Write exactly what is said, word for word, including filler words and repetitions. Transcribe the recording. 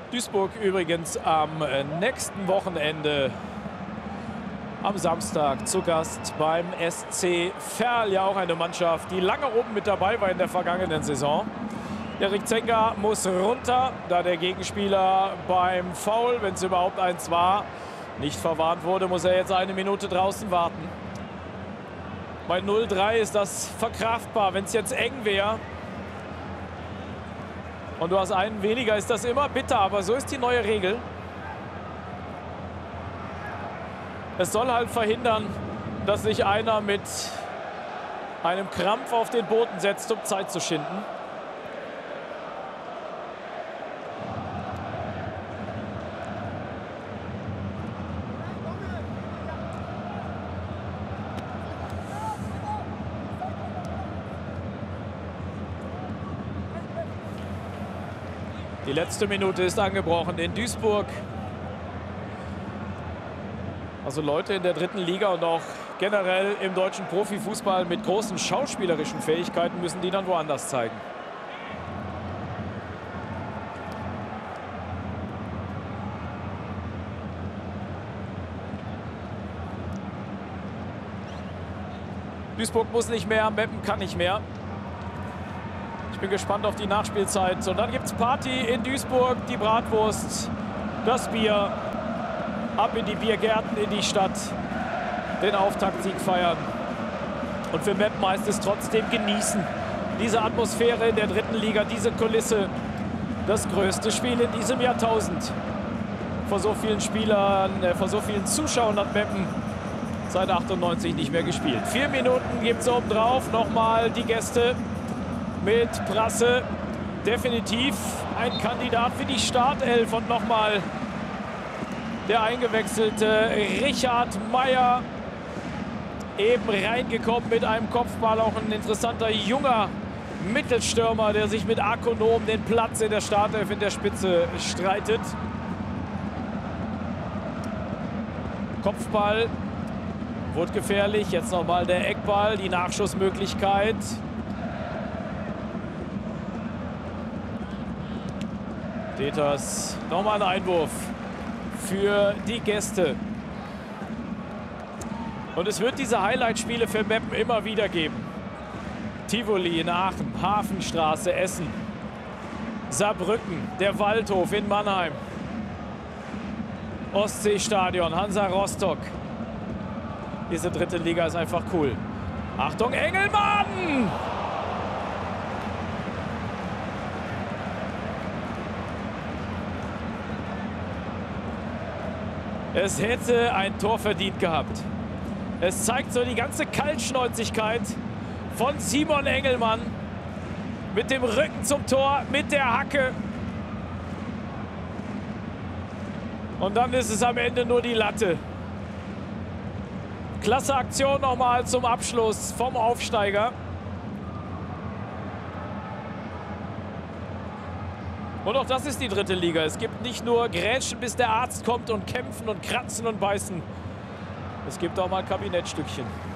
Duisburg übrigens am nächsten Wochenende am Samstag zu Gast beim S C Verl. Ja, auch eine Mannschaft, die lange oben mit dabei war in der vergangenen Saison. Erik Zenga muss runter, da der Gegenspieler beim Foul, wenn es überhaupt eins war, nicht verwarnt wurde, muss er jetzt eine Minute draußen warten. Bei null drei ist das verkraftbar. Wenn es jetzt eng wäre und du hast einen weniger, ist das immer bitter, aber so ist die neue Regel. Es soll halt verhindern, dass sich einer mit einem Krampf auf den Boden setzt, um Zeit zu schinden. Die letzte Minute ist angebrochen in Duisburg. Also Leute in der dritten Liga und auch generell im deutschen Profifußball mit großen schauspielerischen Fähigkeiten müssen die dann woanders zeigen. Duisburg muss nicht mehr, Meppen kann nicht mehr. Ich bin gespannt auf die Nachspielzeit. Und dann gibt es Party in Duisburg, die Bratwurst, das Bier. Ab in die Biergärten, in die Stadt, den Auftaktsieg feiern. Und für Meppen heißt es trotzdem genießen. Diese Atmosphäre in der dritten Liga, diese Kulisse. Das größte Spiel in diesem Jahrtausend. Vor so vielen Spielern, äh, vor so vielen Zuschauern hat Meppen seit achtundneunzig nicht mehr gespielt. Vier Minuten gibt es obendrauf. Nochmal die Gäste mit Prasse. Definitiv ein Kandidat für die Startelf. Und nochmal der eingewechselte Richard Meyer, eben reingekommen mit einem Kopfball. Auch ein interessanter junger Mittelstürmer, der sich mit Akonom den Platz in der Startelf in der Spitze streitet. Kopfball wurde gefährlich. Jetzt nochmal der Eckball, die Nachschussmöglichkeit. Deters, nochmal ein Einwurf für die Gäste. Und es wird diese Highlight-Spiele für Meppen immer wieder geben. Tivoli in Aachen, Hafenstraße, Essen, Saarbrücken, der Waldhof in Mannheim, Ostseestadion, Hansa Rostock. Diese dritte Liga ist einfach cool. Achtung, Engelmann! Es hätte ein Tor verdient gehabt. Es zeigt so die ganze Kaltschnäuzigkeit von Simon Engelmann. Mit dem Rücken zum Tor, mit der Hacke. Und dann ist es am Ende nur die Latte. Klasse Aktion nochmal zum Abschluss vom Aufsteiger. Und auch das ist die dritte Liga. Es gibt nicht nur Grätschen, bis der Arzt kommt und kämpfen und kratzen und beißen. Es gibt auch mal Kabinettstückchen.